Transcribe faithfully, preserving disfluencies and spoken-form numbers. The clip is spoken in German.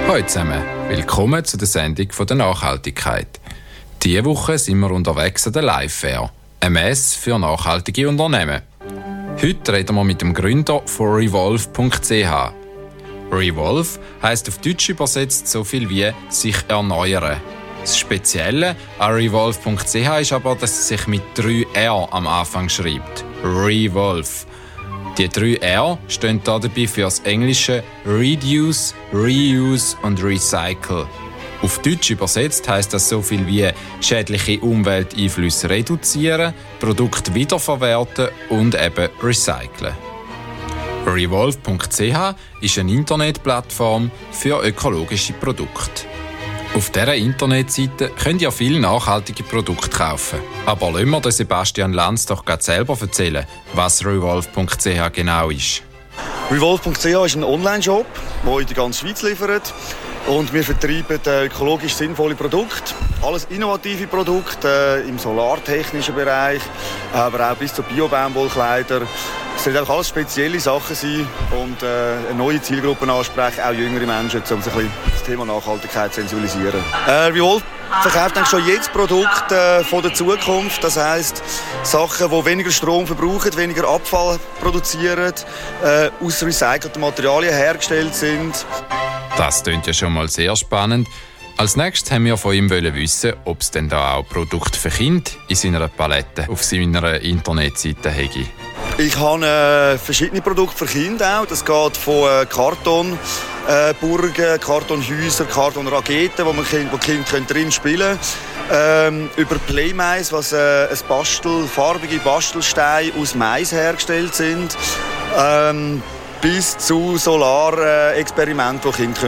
Hallo zusammen, willkommen zu der Sendung von der Nachhaltigkeit. Diese Woche sind wir unterwegs an der Live Fair, eine Messe für nachhaltige Unternehmen. Heute reden wir mit dem Gründer von Revolve Punkt c h. Revolve heisst auf Deutsch übersetzt so viel wie «sich erneuern». Das Spezielle an Revolve Punkt c h ist aber, dass es sich mit drei R am Anfang schreibt. Revolve. Die drei R stehen dabei für das englische Reduce, Reuse und Recycle. Auf Deutsch übersetzt heisst das so viel wie schädliche Umwelteinflüsse reduzieren, Produkte wiederverwerten und eben recyceln. Revolve Punkt c h ist eine Internetplattform für ökologische Produkte. Auf dieser Internetseite könnt ihr viele nachhaltige Produkte kaufen. Aber lassen wir Sebastian Lanz doch gerade selber erzählen, was Revolve Punkt c h genau ist. Revolve Punkt c h ist ein Online-Shop, der in die ganze Schweiz liefert. Und wir vertreiben ökologisch sinnvolle Produkte. Alles innovative Produkte äh, im solartechnischen Bereich, aber auch bis zu Bio-Baumwollkleider. Es sollen auch alles spezielle Sachen sein und äh, eine neue Zielgruppe ansprechen, auch jüngere Menschen, um sich ein bisschen das Thema Nachhaltigkeit zu sensibilisieren. Äh, Revolve verkauft eigentlich schon jetzt Produkte äh, von der Zukunft. Das heisst, Sachen, die weniger Strom verbrauchen, weniger Abfall produzieren, äh, aus recycelten Materialien hergestellt sind. Das klingt ja schon mal sehr spannend. Als nächstes haben wir von ihm wissen, ob es denn da auch Produkte für Kinder in seiner Palette auf seiner Internetseite hätte. Ich habe äh, verschiedene Produkte für Kinder auch. Das geht von äh, Kartonburgen, äh, Kartonhäusern, Kartonraketen, wo man kind, wo die Kinder drin spielen können, ähm, über Playmais, was äh, ein Bastel, farbige Bastelsteine aus Mais hergestellt sind, ähm, bis zu Solarexperimenten, die Kinder